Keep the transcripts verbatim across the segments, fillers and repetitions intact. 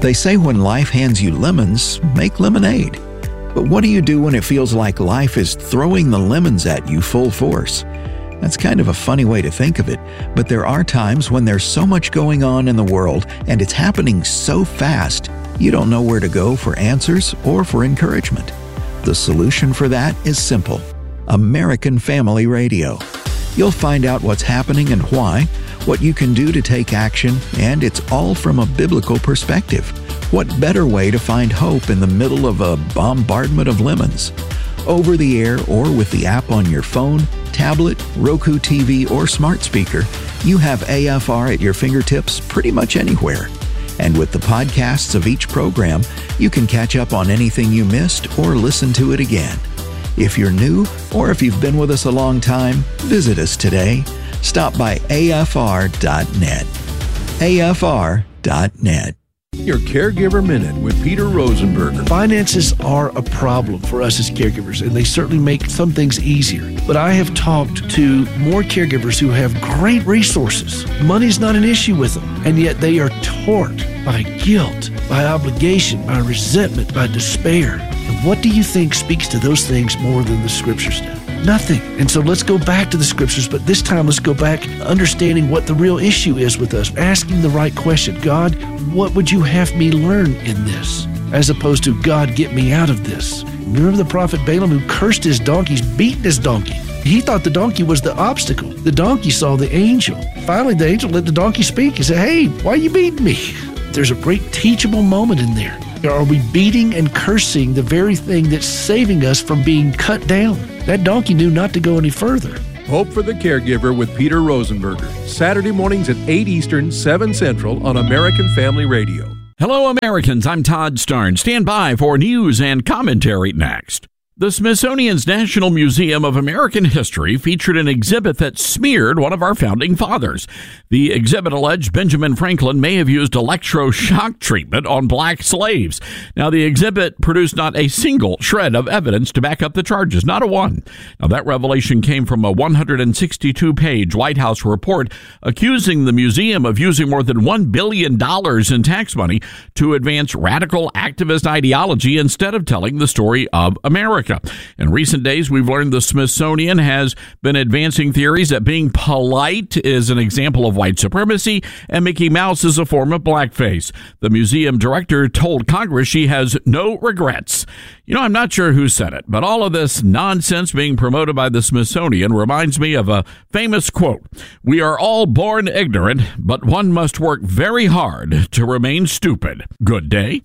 They say when life hands you lemons, make lemonade. But what do you do when it feels like life is throwing the lemons at you full force? That's kind of a funny way to think of it, but there are times when there's so much going on in the world and it's happening so fast, you don't know where to go for answers or for encouragement. The solution for that is simple: American Family Radio. You'll find out what's happening and why, what you can do to take action, and it's all from a biblical perspective. What better way to find hope in the middle of a bombardment of lemons? Over the air or with the app on your phone, tablet, Roku T V, or smart speaker, you have A F R at your fingertips pretty much anywhere. And with the podcasts of each program, you can catch up on anything you missed or listen to it again. If you're new or if you've been with us a long time, visit us today. Stop by A F R dot net. A F R dot net. Your Caregiver Minute with Peter Rosenberger. Finances are a problem for us as caregivers, and they certainly make some things easier. But I have talked to more caregivers who have great resources. Money's not an issue with them, and yet they are torn by guilt, by obligation, by resentment, by despair. And what do you think speaks to those things more than the Scriptures do? Nothing. And so let's go back to the Scriptures, but this time let's go back understanding what the real issue is with us, asking the right question. God, what would you have me learn in this? As opposed to, God, get me out of this. Remember the prophet Balaam who cursed his donkeys, beaten his donkey. He thought the donkey was the obstacle. The donkey saw the angel. Finally, the angel let the donkey speak. He said, hey, why are you beating me? There's a great teachable moment in there. Are we beating and cursing the very thing that's saving us from being cut down? That donkey knew not to go any further. Hope for the Caregiver with Peter Rosenberger. Saturday mornings at eight Eastern, seven Central on American Family Radio. Hello, Americans. I'm Todd Starn. Stand by for news and commentary next. The Smithsonian's National Museum of American History featured an exhibit that smeared one of our founding fathers. The exhibit alleged Benjamin Franklin may have used electroshock treatment on black slaves. Now, the exhibit produced not a single shred of evidence to back up the charges, not a one. Now, that revelation came from a one hundred sixty-two page White House report accusing the museum of using more than one billion dollars in tax money to advance radical activist ideology instead of telling the story of America. In recent days, we've learned the Smithsonian has been advancing theories that being polite is an example of white supremacy and Mickey Mouse is a form of blackface. The museum director told Congress she has no regrets. You know, I'm not sure who said it, but all of this nonsense being promoted by the Smithsonian reminds me of a famous quote. We are all born ignorant, but one must work very hard to remain stupid. Good day.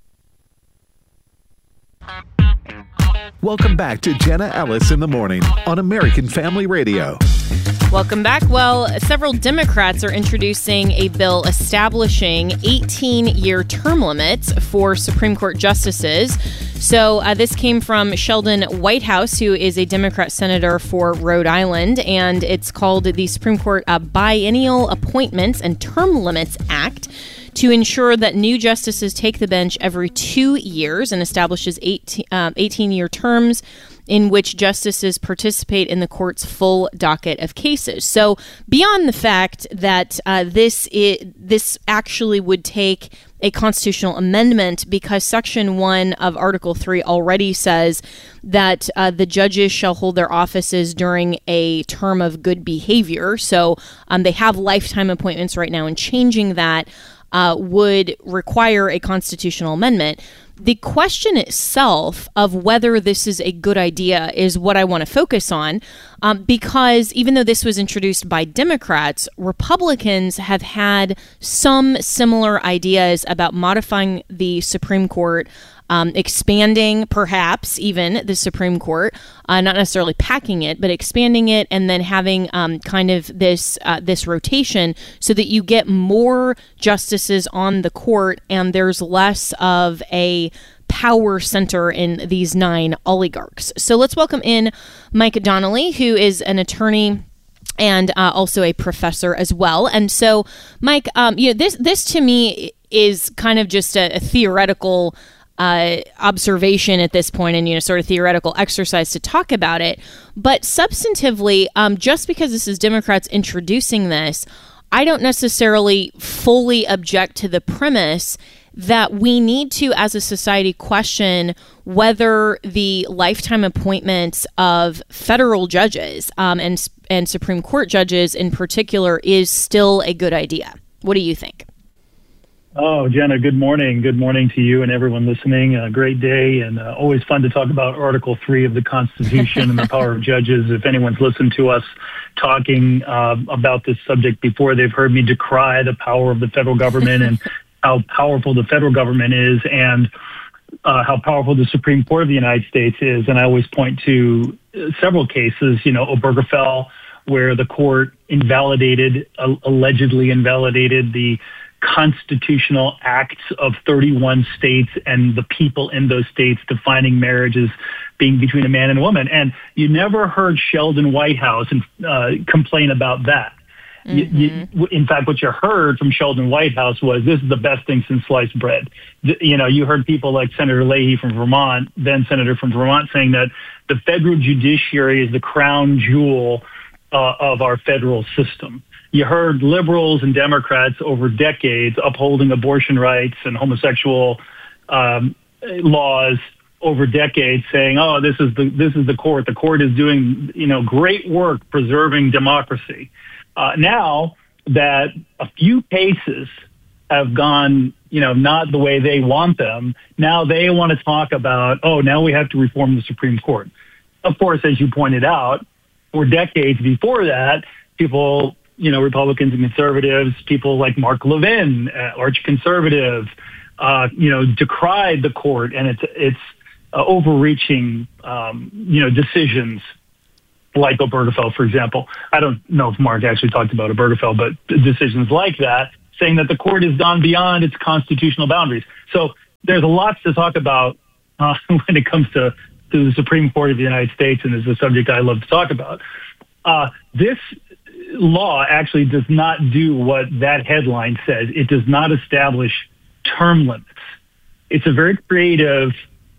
Welcome back to Jenna Ellis in the Morning on American Family Radio. Welcome back. Well, several Democrats are introducing a bill establishing eighteen-year term limits for Supreme Court justices. So uh, this came from Sheldon Whitehouse, who is a Democrat senator for Rhode Island, and it's called the Supreme Court uh, Biennial Appointments and Term Limits Act, to ensure that new justices take the bench every two years and establishes eighteen-year terms in which justices participate in the court's full docket of cases. So beyond the fact that uh, this is, this actually would take a constitutional amendment, because Section one of Article three already says that uh, the judges shall hold their offices during a term of good behavior. So um, they have lifetime appointments right now, and changing that Uh, would require a constitutional amendment. The question itself of whether this is a good idea is what I want to focus on, um, because even though this was introduced by Democrats, Republicans have had some similar ideas about modifying the Supreme Court, um, expanding perhaps even the Supreme Court, uh, not necessarily packing it, but expanding it, and then having um, kind of this uh, this rotation so that you get more justices on the court and there's less of a power center in these nine oligarchs. So let's welcome in Mike Donnelly, who is an attorney and uh, also a professor as well. And so, Mike, um, you know, this this to me is kind of just a, a theoretical Uh, observation at this point, and you know, sort of theoretical exercise to talk about it. But substantively, um, just because this is Democrats introducing this, I don't necessarily fully object to the premise that we need to, as a society, question whether the lifetime appointments of federal judges um, and and Supreme Court judges in particular is still a good idea. What do you think? Oh, Jenna, good morning. Good morning to you and everyone listening. A great day, and uh, always fun to talk about Article three of the Constitution and the power of judges. If anyone's listened to us talking uh, about this subject before, they've heard me decry the power of the federal government and how powerful the federal government is, and uh, how powerful the Supreme Court of the United States is. And I always point to several cases, you know, Obergefell, where the court invalidated, uh, allegedly invalidated the constitutional acts of thirty-one states and the people in those states defining marriage as being between a man and a woman. And you never heard Sheldon Whitehouse uh, complain about that. Mm-hmm. You, you, in fact, what you heard from Sheldon Whitehouse was, this is the best thing since sliced bread. The, you know, you heard people like Senator Leahy from Vermont, then Senator from Vermont, saying that the federal judiciary is the crown jewel uh, of our federal system. You heard liberals and Democrats over decades upholding abortion rights and homosexual um, laws over decades, saying, "Oh, this is the this is the court. The court is doing, you know, great work preserving democracy." Uh, now that a few cases have gone, you know, not the way they want them, now they want to talk about, oh, now we have to reform the Supreme Court. Of course, as you pointed out, for decades before that, people, you know, Republicans and conservatives, people like Mark Levin, uh, arch conservative, uh, you know, decried the court and its its uh, overreaching, um, you know, decisions like Obergefell, for example. I don't know if Mark actually talked about Obergefell, but decisions like that, saying that the court has gone beyond its constitutional boundaries. So there's a lot to talk about uh, when it comes to, to the Supreme Court of the United States, and is a subject I love to talk about. Uh, this law actually does not do what that headline says. It does not establish term limits. It's a very creative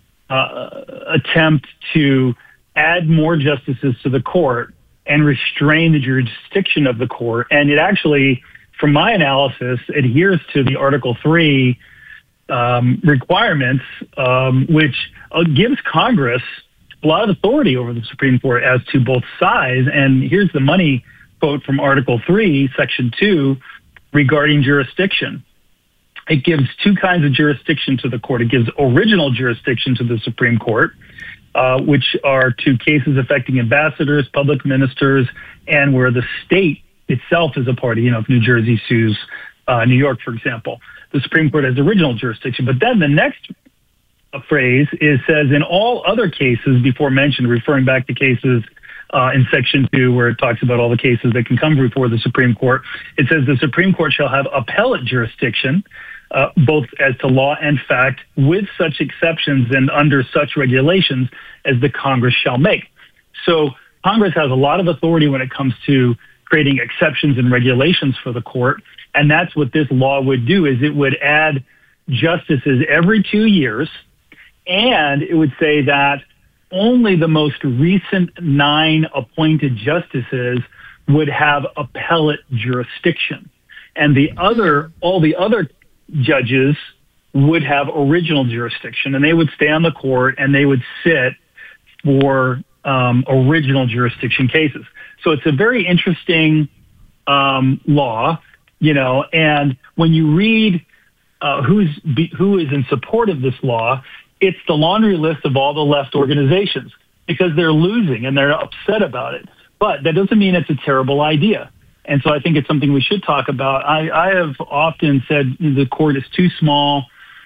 uh, attempt to add more justices to the court and restrain the jurisdiction of the court. And it actually, from my analysis, adheres to the Article three um, requirements, um, which uh, gives Congress a lot of authority over the Supreme Court as to both size. And here's the money quote from Article three, Section two, regarding jurisdiction. It gives two kinds of jurisdiction to the court. It gives original jurisdiction to the Supreme Court, uh, which are to cases affecting ambassadors, public ministers, and where the state itself is a party. You know, if New Jersey sues uh, New York, for example, the Supreme Court has original jurisdiction. But then the next phrase is says in all other cases before mentioned, referring back to cases uh, in Section two, where it talks about all the cases that can come before the Supreme Court. It says the Supreme Court shall have appellate jurisdiction, uh, both as to law and fact, with such exceptions and under such regulations as the Congress shall make. So Congress has a lot of authority when it comes to creating exceptions and regulations for the court. And that's what this law would do, is it would add justices every two years. And it would say that only the most recent nine appointed justices would have appellate jurisdiction. And the other, all the other judges would have original jurisdiction, and they would stay on the court and they would sit for um, original jurisdiction cases. So it's a very interesting um, law, you know, and when you read uh, who's be, who is in support of this law, it's the laundry list of all the left organizations, because they're losing and they're upset about it. But that doesn't mean it's a terrible idea. And so I think it's something we should talk about. I, I have often said the court is too small.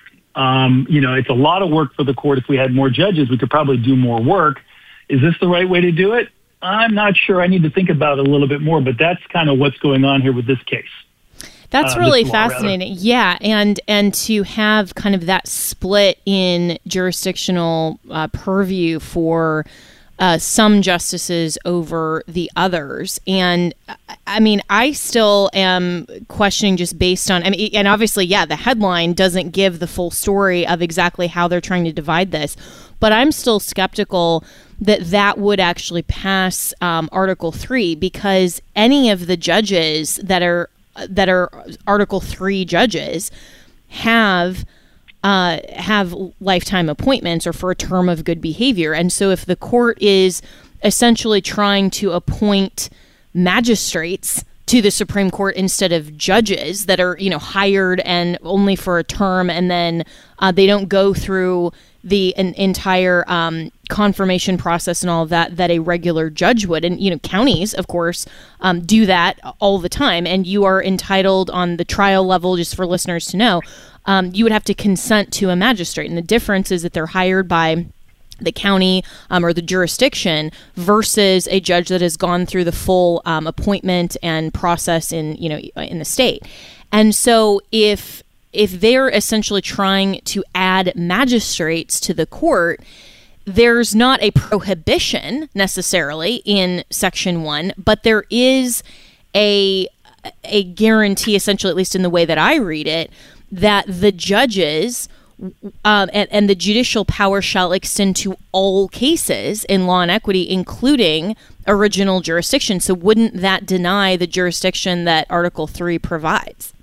Um, you know, it's a lot of work for the court. If we had more judges, we could probably do more work. Is this the right way to do it? I'm not sure. I need to think about it a little bit more, but that's kind of what's going on here with this case. That's uh, really fascinating. Rather. Yeah, and and to have kind of that split in jurisdictional uh, purview for uh, some justices over the others. And I mean, I still am questioning, just based on, I mean, and obviously, yeah, the headline doesn't give the full story of exactly how they're trying to divide this, but I'm still skeptical that that would actually pass um, Article three, because any of the judges that are that are Article three judges have uh, have lifetime appointments or for a term of good behavior. And so if the court is essentially trying to appoint magistrates to the Supreme Court instead of judges that are, you know, hired and only for a term, and then uh, they don't go through the an entire um, confirmation process and all of that that a regular judge would. And, you know, counties, of course, um, do that all the time. And you are entitled on the trial level, just for listeners to know, um, you would have to consent to a magistrate. And the difference is that they're hired by the county um, or the jurisdiction versus a judge that has gone through the full um, appointment and process in, you know, in the state. And so if if they're essentially trying to add magistrates to the court, there's not a prohibition necessarily in Section one, but there is a a guarantee, essentially, at least in the way that I read it, that the judges Um, and, and the judicial power shall extend to all cases in law and equity, including original jurisdiction. So wouldn't that deny the jurisdiction that Article three provides?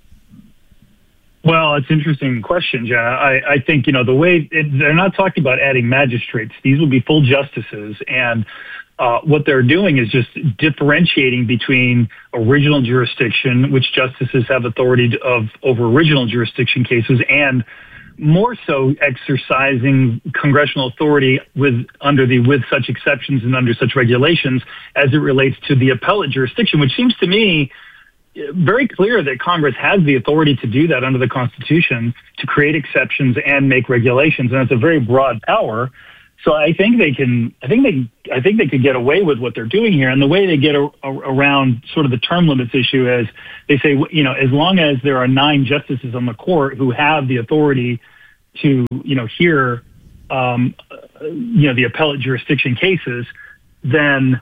Well, it's an interesting question, Jenna. I, I think, you know, the way it, they're not talking about adding magistrates. These would be full justices. And uh, what they're doing is just differentiating between original jurisdiction, which justices have authority to, of over original jurisdiction cases, and more so exercising congressional authority with under the with such exceptions and under such regulations as it relates to the appellate jurisdiction, which seems to me very clear that Congress has the authority to do that under the Constitution, to create exceptions and make regulations, and it's a very broad power. So I think they can. I think they. I think they could get away with what they're doing here, and the way they get a, a, around sort of the term limits issue is they say, you know, as long as there are nine justices on the court who have the authority to, you know, hear, um, you know, the appellate jurisdiction cases, then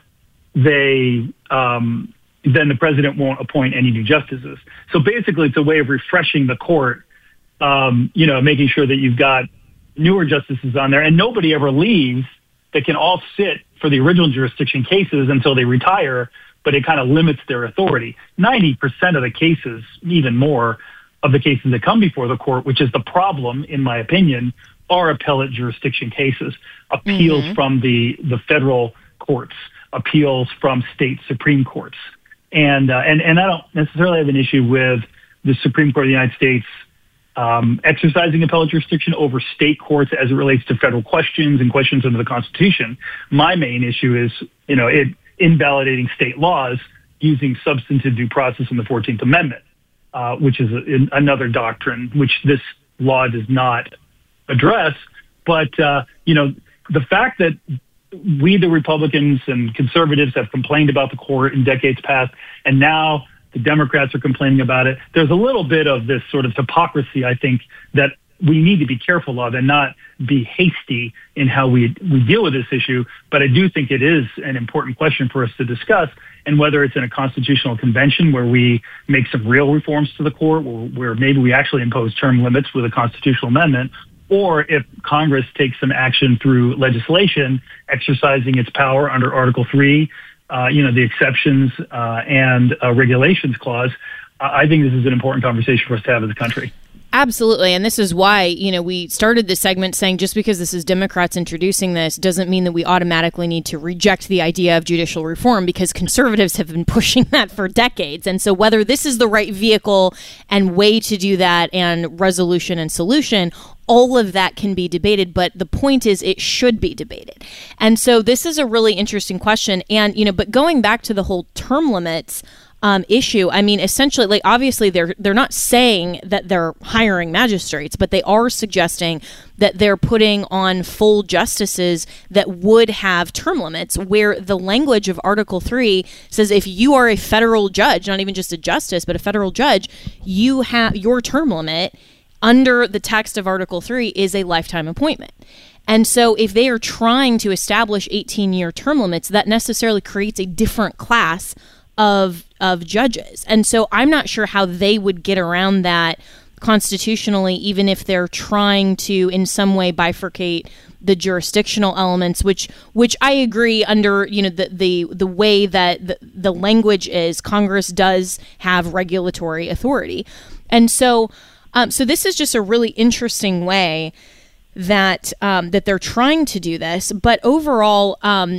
they, um, then the president won't appoint any new justices. So basically, it's a way of refreshing the court, um, you know, making sure that you've got newer justices on there, and nobody ever leaves. They can all sit for the original jurisdiction cases until they retire, but it kind of limits their authority. ninety percent of the cases, even more, of the cases that come before the court, which is the problem, in my opinion, are appellate jurisdiction cases, appeals mm-hmm. from the, the federal courts, appeals from state Supreme Courts. And, uh, and, and I don't necessarily have an issue with the Supreme Court of the United States um, exercising appellate jurisdiction over state courts as it relates to federal questions and questions under the Constitution. My main issue is, you know, it invalidating state laws using substantive due process in the fourteenth Amendment. Uh, which is a, in another doctrine, which this law does not address. But, uh, you know, the fact that we, the Republicans and conservatives, have complained about the court in decades past, and now the Democrats are complaining about it, there's a little bit of this sort of hypocrisy, I think, that we need to be careful of and not be hasty in how we, we deal with this issue. But I do think it is an important question for us to discuss. And whether it's in a constitutional convention where we make some real reforms to the court, where, where maybe we actually impose term limits with a constitutional amendment, or if Congress takes some action through legislation, exercising its power under Article three, uh, you know, the exceptions uh, and uh, regulations clause, uh, I think this is an important conversation for us to have as a country. Absolutely. And this is why, you know, we started this segment saying just because this is Democrats introducing this doesn't mean that we automatically need to reject the idea of judicial reform, because conservatives have been pushing that for decades. And so whether this is the right vehicle and way to do that and resolution and solution, all of that can be debated, but the point is it should be debated. And so this is a really interesting question. And, you know, but going back to the whole term limits Um, issue. I mean, essentially, like, obviously, they're they're not saying that they're hiring magistrates, but they are suggesting that they're putting on full justices that would have term limits, where the language of Article three says if you are a federal judge, not even just a justice, but a federal judge, you have your term limit under the text of Article three is a lifetime appointment. And so if they are trying to establish eighteen-year term limits, that necessarily creates a different class of of judges. And so I'm not sure how they would get around that constitutionally, even if they're trying to in some way bifurcate the jurisdictional elements, which which I agree under, you know, the the, the way that the, the language is, Congress does have regulatory authority. And so um, so this is just a really interesting way that um, that they're trying to do this. But overall, um,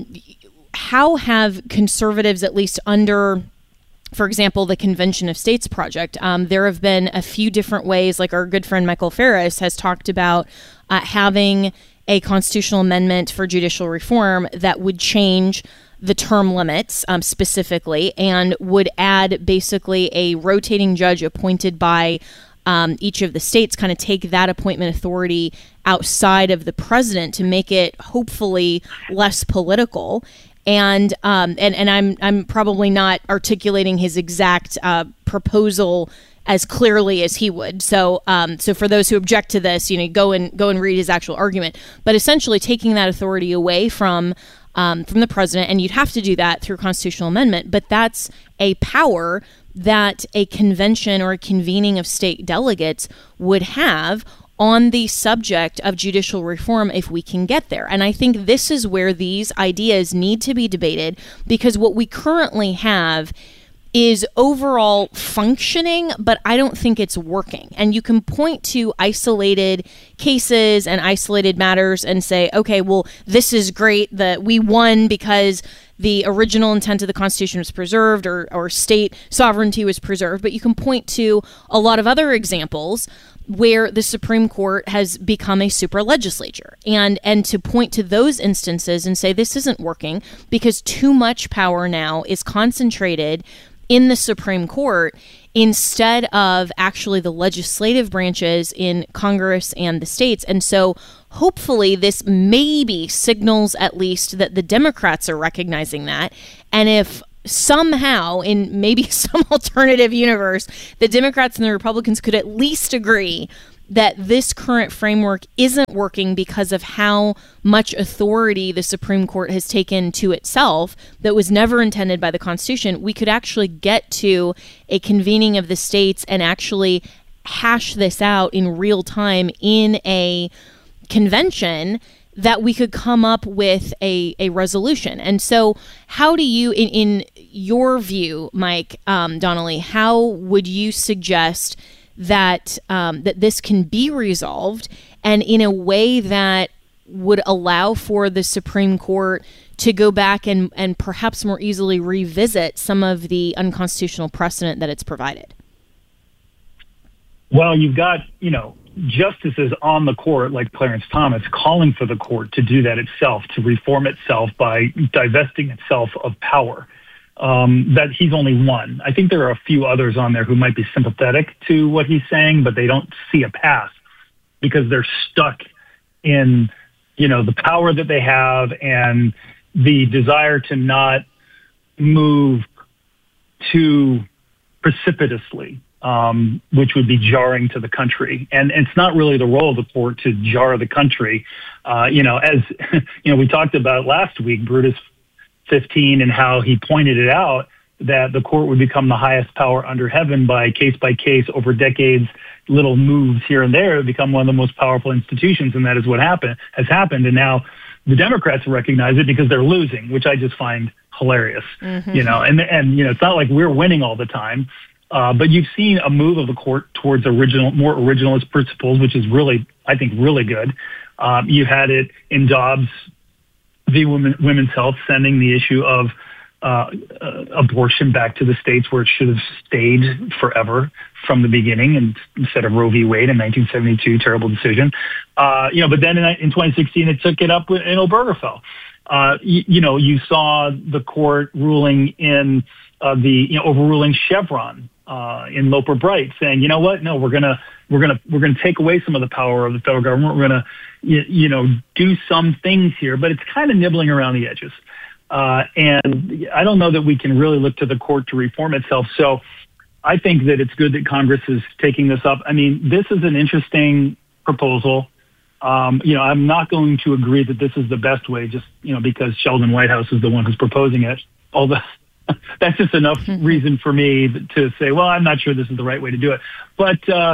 how have conservatives, at least under, for example, the Convention of States project, um, there have been a few different ways, like our good friend Michael Farris has talked about uh, having a constitutional amendment for judicial reform that would change the term limits um, specifically and would add basically a rotating judge appointed by um, each of the states, kind of take that appointment authority outside of the president to make it hopefully less political. And um, and and I'm I'm probably not articulating his exact uh, proposal as clearly as he would. So um, so for those who object to this, you know, go and go and read his actual argument. But essentially, taking that authority away from um, from the president, and you'd have to do that through constitutional amendment. But that's a power that a convention or a convening of state delegates would have on the subject of judicial reform if we can get there. And I think this is where these ideas need to be debated, because what we currently have is overall functioning, but I don't think it's working. And you can point to isolated cases and isolated matters and say, okay, well, this is great that we won because the original intent of the Constitution was preserved, or, or state sovereignty was preserved. But you can point to a lot of other examples where the Supreme Court has become a super legislature, and and to point to those instances and say this isn't working because too much power now is concentrated in the Supreme Court instead of actually the legislative branches in Congress and the states. And so hopefully this maybe signals at least that the Democrats are recognizing that. And if somehow in maybe some alternative universe, the Democrats and the Republicans could at least agree that this current framework isn't working because of how much authority the Supreme Court has taken to itself that was never intended by the Constitution, we could actually get to a convening of the states and actually hash this out in real time in a convention that we could come up with a, a resolution. And so how do you, in, in your view, Mike um, Donnelly, how would you suggest that um, that this can be resolved, and in a way that would allow for the Supreme Court to go back and, and perhaps more easily revisit some of the unconstitutional precedent that it's provided? Well, you've got, you know, justices on the court like Clarence Thomas calling for the court to do that itself, to reform itself by divesting itself of power. Um, that he's only one. I think there are a few others on there who might be sympathetic to what he's saying, but they don't see a path because they're stuck in, you know, the power that they have and the desire to not move too precipitously, um, which would be jarring to the country. And, and it's not really the role of the court to jar the country. Uh, you know, as you know, we talked about last week, Brutus fifteen, and how he pointed it out that the court would become the highest power under heaven by case by case over decades, little moves here and there, become one of the most powerful institutions. And that is what happened has happened. And now the Democrats recognize it because they're losing, which I just find hilarious. Mm-hmm. You know, and and you know, it's not like we're winning all the time, uh, but you've seen a move of the court towards original, more originalist principles, which is really, I think, really good. Um, you had it in Dobbs v. Women, Women's Health, sending the issue of uh, uh, abortion back to the states where it should have stayed forever from the beginning, and instead of Roe v. Wade in nineteen seventy-two, terrible decision. Uh, you know, but then in, in twenty sixteen, it took it up in Obergefell. Uh, you, you know, you saw the court ruling in uh, the, you know, overruling Chevron uh, in Loper Bright, saying, you know what, no, we're gonna we're gonna we're gonna take away some of the power of the federal government. We're gonna you, you know do some things here, but it's kind of nibbling around the edges. Uh, and I don't know that we can really look to the court to reform itself. So I think that it's good that Congress is taking this up. I mean, this is an interesting proposal. Um, you know, I'm not going to agree that this is the best way, just, you know, because Sheldon Whitehouse is the one who's proposing it. Although that's just enough reason for me to say, well, I'm not sure this is the right way to do it. But uh,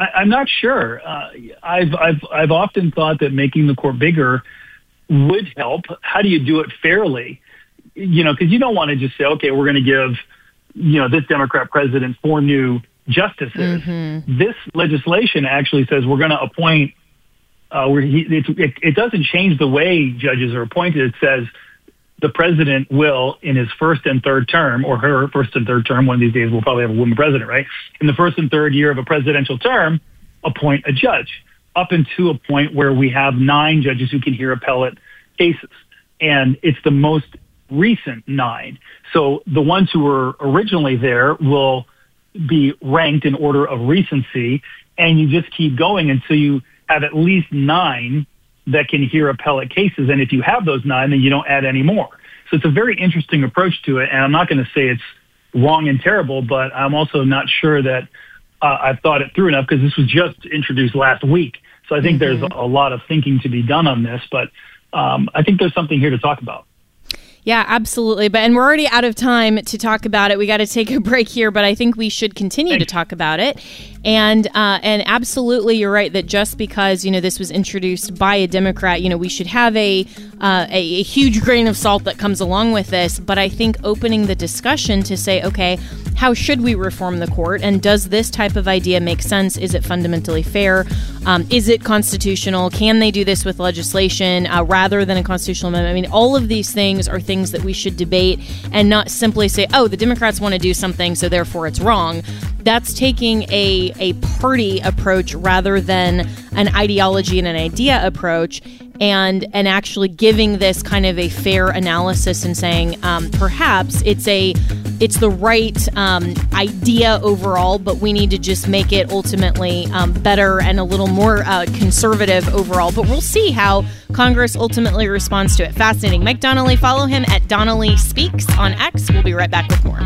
I, I'm not sure. Uh, I've, I've, I've often thought that making the court bigger would help. How do you do it fairly? You know, because you don't want to just say, okay, we're going to give, you know, this Democrat president four new justices. Mm-hmm. This legislation actually says we're going to appoint, uh, where he, it, it, it doesn't change the way judges are appointed. It says the president will, in his first and third term, or her first and third term, one of these days we'll probably have a woman president, right? In the first and third year of a presidential term, appoint a judge, up into a point where we have nine judges who can hear appellate cases. And it's the most recent nine. So the ones who were originally there will be ranked in order of recency, and you just keep going until you have at least nine that can hear appellate cases. And if you have those nine, then you don't add any more. So it's a very interesting approach to it. And I'm not going to say it's wrong and terrible, but I'm also not sure that uh, I've thought it through enough, because this was just introduced last week. So I think mm-hmm. there's a lot of thinking to be done on this, but um, I think there's something here to talk about. Yeah, absolutely. But and we're already out of time to talk about it. We got to take a break here, but I think we should continue Thanks. to talk about it. And uh, and absolutely, you're right that just because, you know, this was introduced by a Democrat, you know, we should have a, uh, a a huge grain of salt that comes along with this. But I think opening the discussion to say, okay, how should we reform the court? And does this type of idea make sense? Is it fundamentally fair? Um, is it constitutional? Can they do this with legislation uh, rather than a constitutional amendment? I mean, all of these things are things that we should debate and not simply say, oh, the Democrats want to do something, so therefore it's wrong. That's taking a, a party approach rather than an ideology and an idea approach, and and actually giving this kind of a fair analysis and saying um, perhaps it's a it's the right um, idea overall, but we need to just make it ultimately um, better and a little more uh, conservative overall. But we'll see how Congress ultimately responds to it. Fascinating. Mike Donnelly, follow him at Donnelly Speaks on X. We'll be right back with more.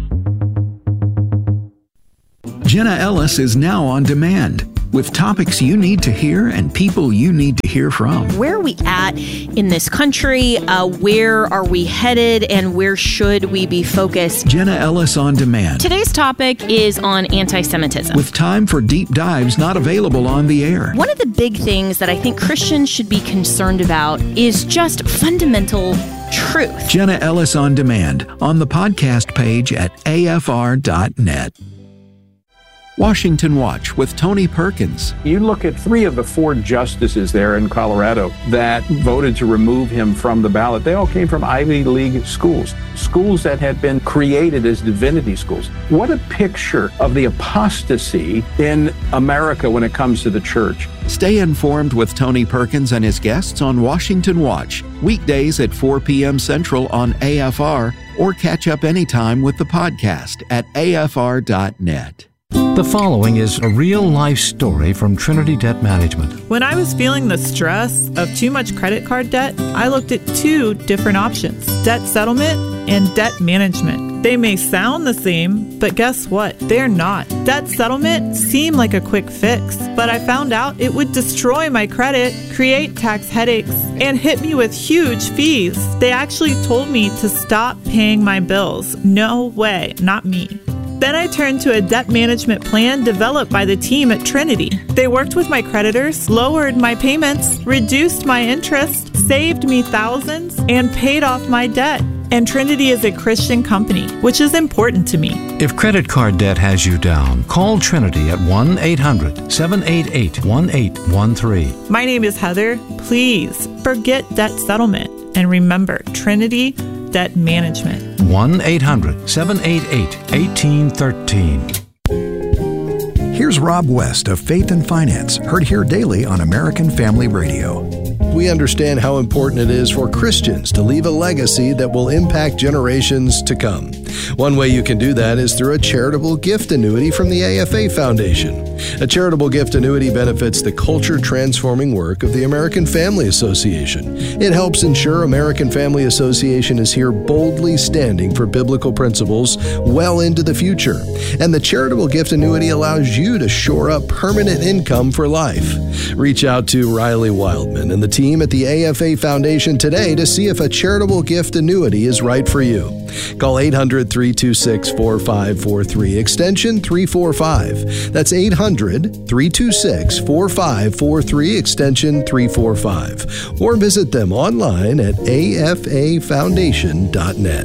Jenna Ellis is now on demand with topics you need to hear and people you need to hear from. Where are we at in this country? Uh, where are we headed? And where should we be focused? Jenna Ellis on demand. Today's topic is on anti-Semitism. With time for deep dives not available on the air. One of the big things that I think Christians should be concerned about is just fundamental truth. Jenna Ellis on demand on the podcast page at A F R dot net. Washington Watch with Tony Perkins. You look at three of the four justices there in Colorado that voted to remove him from the ballot. They all came from Ivy League schools, schools that had been created as divinity schools. What a picture of the apostasy in America when it comes to the church. Stay informed with Tony Perkins and his guests on Washington Watch, weekdays at four p.m. Central on A F R, or catch up anytime with the podcast at A F R dot net. The following is a real-life story from Trinity Debt Management. When I was feeling the stress of too much credit card debt, I looked at two different options: debt settlement and debt management. They may sound the same, but guess what? They're not. Debt settlement seemed like a quick fix, but I found out it would destroy my credit, create tax headaches, and hit me with huge fees. They actually told me to stop paying my bills. No way, not me. Then I turned to a debt management plan developed by the team at Trinity. They worked with my creditors, lowered my payments, reduced my interest, saved me thousands, and paid off my debt. And Trinity is a Christian company, which is important to me. If credit card debt has you down, call Trinity at one eight hundred seven eight eight one eight one three. My name is Heather. Please forget debt settlement and remember Trinity Debt Management. one eight hundred seven eight eight one eight one three. Here's Rob West of Faith and Finance, heard here daily on American Family Radio. We understand how important it is for Christians to leave a legacy that will impact generations to come. One way you can do that is through a charitable gift annuity from the A F A Foundation. A charitable gift annuity benefits the culture-transforming work of the American Family Association. It helps ensure American Family Association is here boldly standing for biblical principles well into the future. And the charitable gift annuity allows you to shore up permanent income for life. Reach out to Riley Wildman and the team at the A F A Foundation today to see if a charitable gift annuity is right for you. Call eight hundred, three two six, four five four three, extension three forty-five. That's eight hundred, three two six, four five four three, extension three forty-five. Or visit them online at a f a foundation dot net.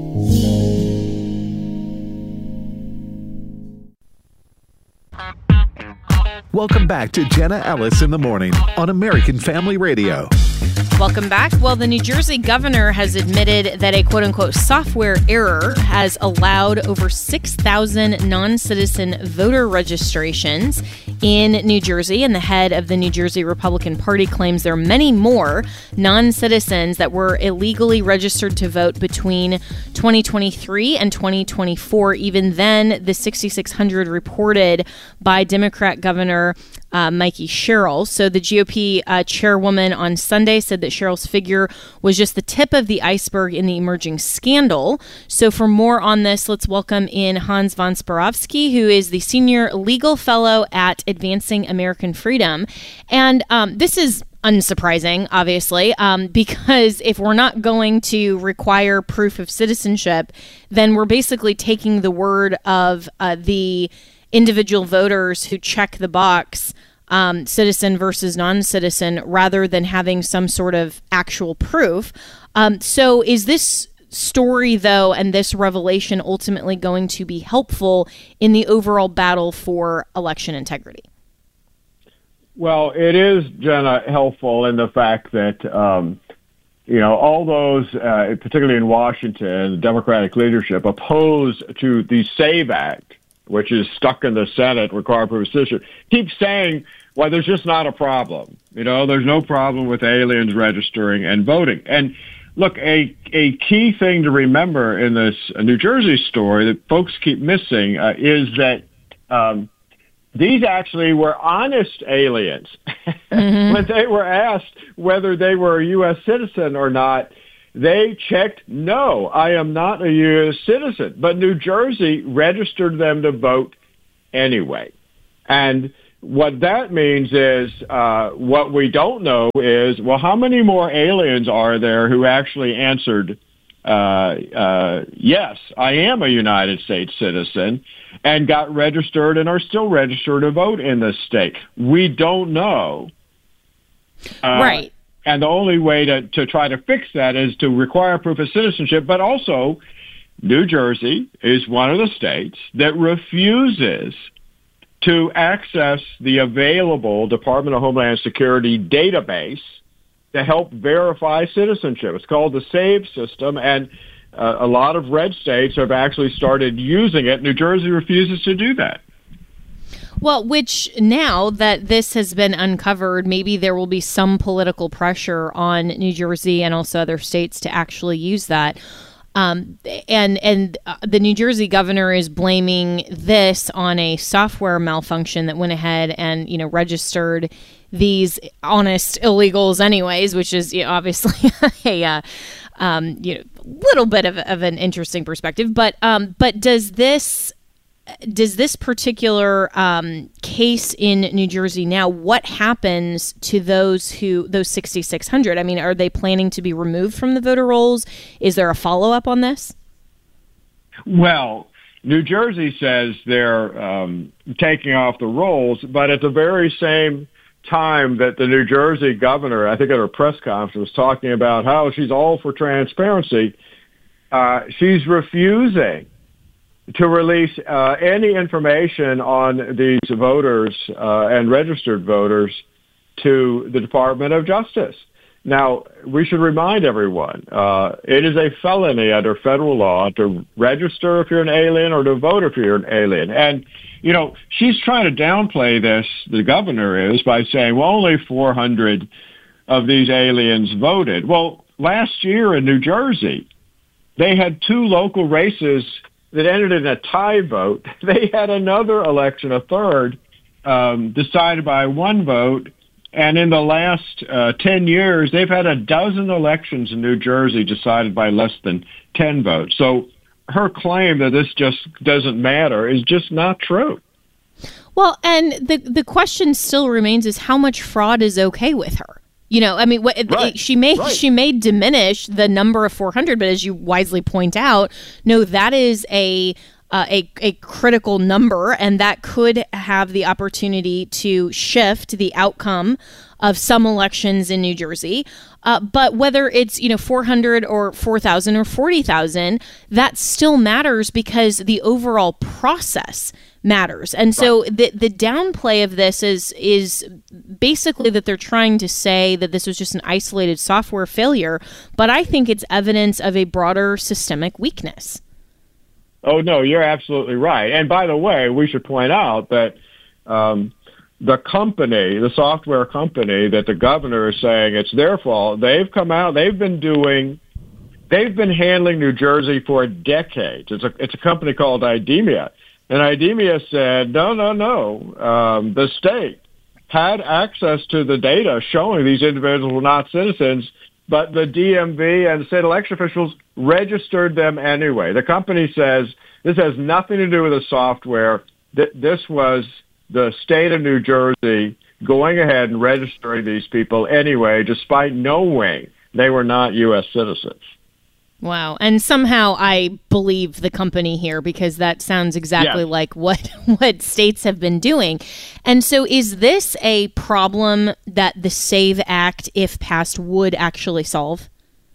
Welcome back to Jenna Ellis in the Morning on American Family Radio. Welcome back. Well, the New Jersey governor has admitted that a quote-unquote software error has allowed over six thousand non-citizen voter registrations in New Jersey, and the head of the New Jersey Republican Party claims there are many more non-citizens that were illegally registered to vote between twenty twenty-three and twenty twenty-four. Even then, the sixty-six hundred reported by Democrat Governor Uh, Mikey Sherrill. So the G O P uh, chairwoman on Sunday said that Sherrill's figure was just the tip of the iceberg in the emerging scandal. So for more on this, let's welcome in Hans von Sparovsky, who is the senior legal fellow at Advancing American Freedom. And um, this is unsurprising, obviously, um, because if we're not going to require proof of citizenship, then we're basically taking the word of uh, the individual voters who check the box, um, citizen versus non-citizen, rather than having some sort of actual proof. Um, so is this story, though, and this revelation ultimately going to be helpful in the overall battle for election integrity? Well, it is, Jenna, helpful in the fact that, um, you know, all those, uh, particularly in Washington, the Democratic leadership, opposed to the SAVE Act, which is stuck in the Senate, required proof of citizenship, keep saying, well, there's just not a problem. You know, there's no problem with aliens registering and voting. And look, a a key thing to remember in this New Jersey story that folks keep missing uh, is that um, these actually were honest aliens. Mm-hmm. When they were asked whether they were a U S citizen or not, they checked, no, I am not a U S citizen. But New Jersey registered them to vote anyway. And what that means is, uh, what we don't know is, well, how many more aliens are there who actually answered, uh, uh, yes, I am a United States citizen, and got registered and are still registered to vote in this state? We don't know. Uh, right. And the only way to, to try to fix that is to require proof of citizenship. But also, New Jersey is one of the states that refuses to access the available Department of Homeland Security database to help verify citizenship. It's called the SAVE system, and uh, a lot of red states have actually started using it. New Jersey refuses to do that. Well, which now that this has been uncovered, maybe there will be some political pressure on New Jersey and also other states to actually use that. Um, and and uh, the New Jersey governor is blaming this on a software malfunction that went ahead and, you know, registered these honest illegals anyways, which is, you know, obviously a uh, um, you know, little bit of, of an interesting perspective. But um, but does this does this particular um, case in New Jersey now, what happens to those who those sixty-six hundred? I mean, are they planning to be removed from the voter rolls? Is there a follow-up on this? Well, New Jersey says they're um, taking off the rolls, but at the very same time that the New Jersey governor, I think at her press conference, was talking about how she's all for transparency, uh, she's refusing to release uh, any information on these voters uh, and registered voters to the Department of Justice. Now, we should remind everyone, uh, it is a felony under federal law to register if you're an alien or to vote if you're an alien. And, you know, she's trying to downplay this, the governor is, by saying, well, only four hundred of these aliens voted. Well, last year in New Jersey, they had two local races that ended in a tie vote. They had another election, a third, um, decided by one vote. And in the last uh, ten years, they've had a dozen elections in New Jersey decided by less than ten votes. So her claim that this just doesn't matter is just not true. Well, and the the question still remains is how much fraud is okay with her? You know, I mean, what, right. she may right. she may diminish the number of four hundred, but as you wisely point out, no, that is a uh, a a critical number, and that could have the opportunity to shift the outcome of some elections in New Jersey. Uh, but whether it's, you know, four hundred or four thousand or forty thousand, that still matters because the overall process matters. And so the the downplay of this is is basically that they're trying to say that this was just an isolated software failure, but I think it's evidence of a broader systemic weakness. Oh, no, you're absolutely right. And by the way, we should point out that um, the company, the software company that the governor is saying it's their fault, they've come out, they've been doing, they've been handling New Jersey for decades. It's a, it's a company called IDEMIA. And IDEMIA said, no, no, no, um, the state had access to the data showing these individuals were not citizens, but the D M V and state election officials registered them anyway. The company says this has nothing to do with the software. This was the state of New Jersey going ahead and registering these people anyway, despite knowing they were not U S citizens. Wow. And somehow I believe the company here because that sounds exactly yes. like what, what states have been doing. And so is this a problem that the SAVE Act, if passed, would actually solve?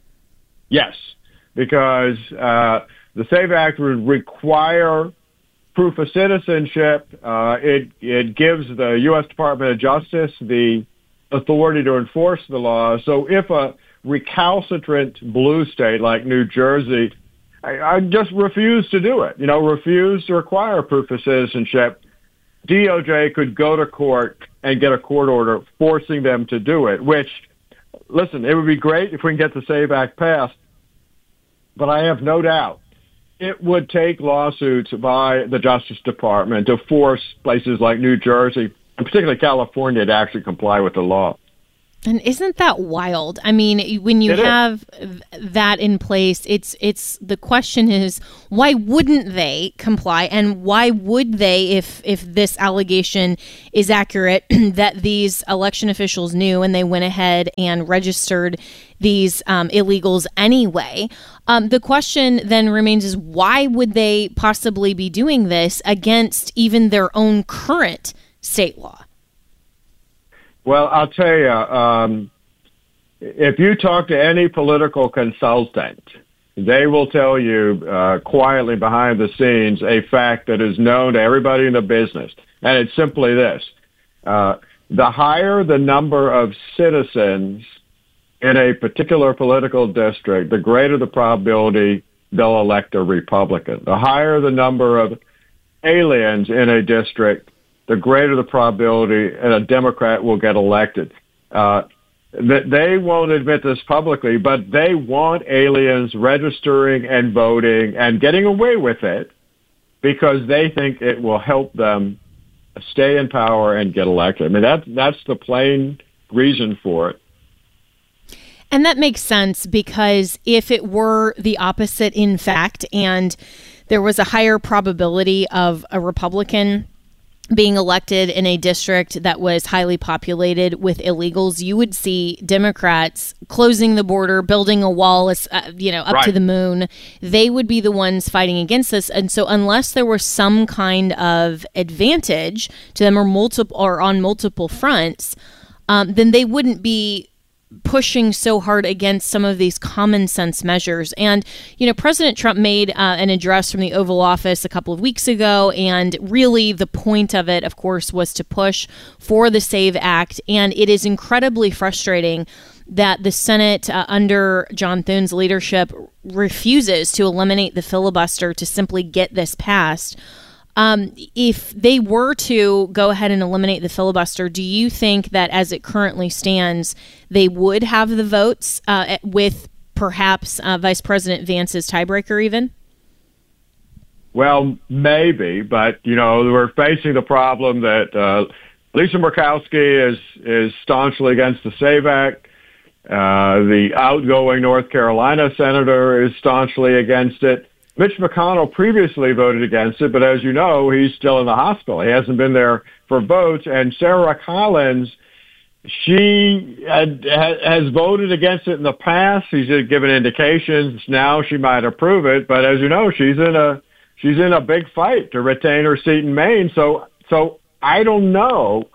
Yes, because uh, the SAVE Act would require proof of citizenship. Uh, it, it gives the U S Department of Justice the authority to enforce the law. So if a recalcitrant blue state like New Jersey, I, I just refuse to do it. You know, refuse to require proof of citizenship. D O J could go to court and get a court order forcing them to do it, which, listen, it would be great if we can get the SAVE Act passed, but I have no doubt it would take lawsuits by the Justice Department to force places like New Jersey, and particularly California, to actually comply with the law. And isn't that wild? I mean, when you It have is. that in place, it's it's the question is, why wouldn't they comply? And why would they, if if this allegation is accurate, that these election officials knew and they went ahead and registered these um, illegals anyway? Um, the question then remains is, why would they possibly be doing this against even their own current state law? Well, I'll tell you, um, if you talk to any political consultant, they will tell you uh, quietly behind the scenes a fact that is known to everybody in the business. And it's simply this. Uh, the higher the number of citizens in a particular political district, the greater the probability they'll elect a Republican. The higher the number of aliens in a district, the greater the probability a Democrat will get elected. Uh, they won't admit this publicly, but they want aliens registering and voting and getting away with it because they think it will help them stay in power and get elected. I mean, that, that's the plain reason for it. And that makes sense because if it were the opposite, in fact, and there was a higher probability of a Republican being elected in a district that was highly populated with illegals, you would see Democrats closing the border, building a wall, uh, you know, up right. to the moon. They would be the ones fighting against this. And so unless there was some kind of advantage to them or multiple or on multiple fronts, um, then they wouldn't be pushing so hard against some of these common sense measures. And, you know, President Trump made uh, an address from the Oval Office a couple of weeks ago, and really the point of it, of course, was to push for the SAVE Act. And it is incredibly frustrating that the Senate, uh, under John Thune's leadership, refuses to eliminate the filibuster to simply get this passed. Um, if they were to go ahead and eliminate the filibuster, do you think that as it currently stands, they would have the votes uh, with perhaps uh, Vice President Vance's tiebreaker even? Well, maybe, but, you know, we're facing the problem that uh, Lisa Murkowski is, is staunchly against the SAVE Act. Uh, the outgoing North Carolina senator is staunchly against it. Mitch McConnell previously voted against it, but as you know, he's still in the hospital. He hasn't been there for votes. And Sarah Collins she had, has voted against it in the past. She's given indications now she might approve it, but as you know, she's in a she's in a big fight to retain her seat in Maine. So, so I don't know.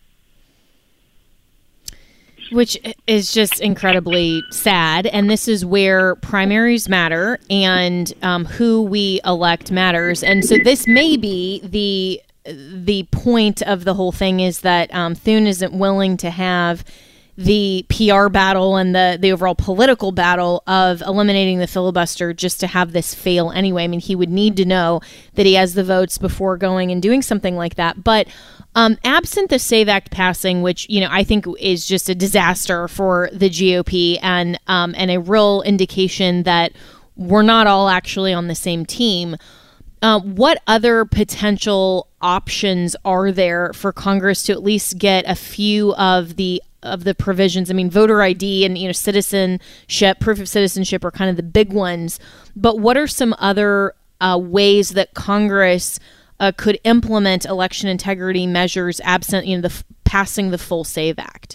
Which is just incredibly sad. And this is where primaries matter and um, who we elect matters. And so this may be the the point of the whole thing is that um, Thune isn't willing to have the P R battle and the, the overall political battle of eliminating the filibuster just to have this fail anyway. I mean, he would need to know that he has the votes before going and doing something like that. But um, absent the SAVE Act passing, which, you know, I think is just a disaster for the G O P and um, and a real indication that we're not all actually on the same team. Uh, what other potential options are there for Congress to at least get a few of the of the provisions? I mean, voter I D and, you know, citizenship, proof of citizenship are kind of the big ones. But what are some other uh, ways that Congress uh, could implement election integrity measures absent, you know, the f- passing the full SAVE Act?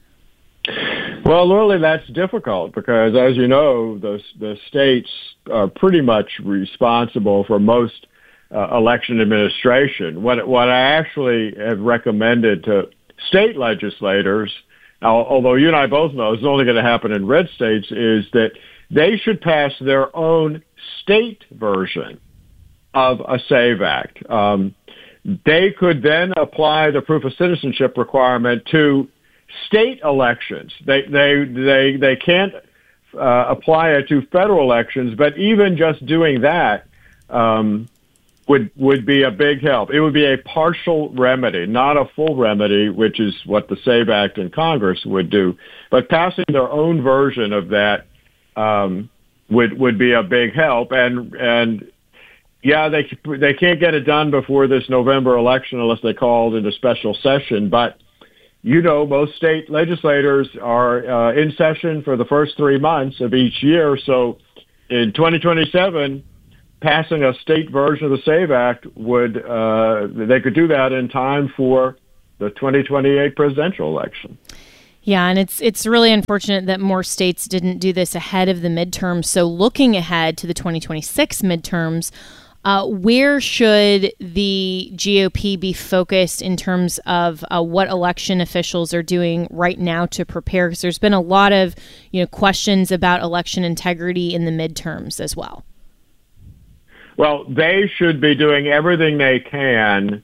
Well, Lily, that's difficult because, as you know, the, the states are pretty much responsible for most uh, election administration. What, what I actually have recommended to state legislators, now, although you and I both know it's only going to happen in red states, is that they should pass their own state version of a SAVE Act. Um, they could then apply the proof of citizenship requirement to state elections. They they they they can't uh, apply it to federal elections, but even just doing that um, would would be a big help. It would be a partial remedy, not a full remedy, which is what the SAVE Act in Congress would do. But passing their own version of that um, would would be a big help. And and yeah, they they can't get it done before this November election unless they call it into special session, but you know, most state legislators are uh, in session for the first three months of each year. So in twenty twenty-seven, passing a state version of the SAVE Act would, uh, they could do that in time for the twenty twenty-eight presidential election. Yeah, and it's it's really unfortunate that more states didn't do this ahead of the midterms. So looking ahead to the twenty twenty-six midterms, Uh, where should the G O P be focused in terms of uh, what election officials are doing right now to prepare? Because there's been a lot of, you know, questions about election integrity in the midterms as well. Well, they should be doing everything they can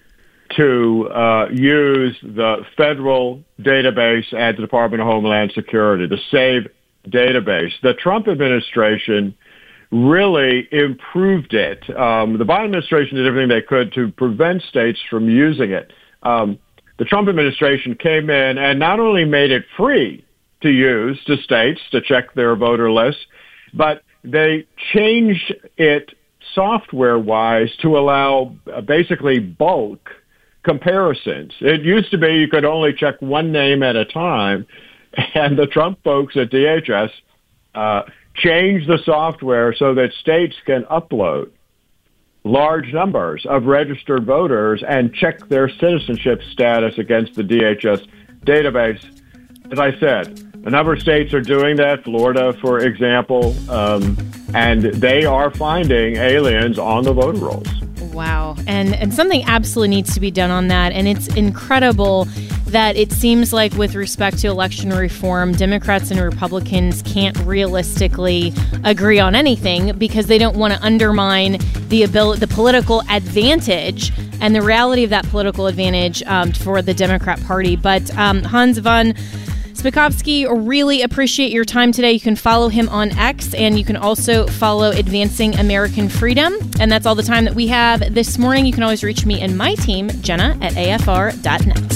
to uh, use the federal database at the Department of Homeland Security, the SAVE database. The Trump administration really improved it. Um, the Biden administration did everything they could to prevent states from using it. Um, the Trump administration came in and not only made it free to use to states to check their voter lists, but they changed it software-wise to allow uh, basically bulk comparisons. It used to be you could only check one name at a time, and the Trump folks at D H S uh, change the software so that states can upload large numbers of registered voters and check their citizenship status against the D H S database. As I said, a number of states are doing that, Florida, for example, um, and they are finding aliens on the voter rolls. Wow. And and something absolutely needs to be done on that. And it's incredible that it seems like with respect to election reform, Democrats and Republicans can't realistically agree on anything because they don't want to undermine the ability, the political advantage and the reality of that political advantage um, for the Democrat Party. But um, Hans von Spakovsky, really appreciate your time today. You can follow him on X, and you can also follow Advancing American Freedom. And that's all the time that we have this morning. You can always reach me and my team, Jenna, at A F R dot net.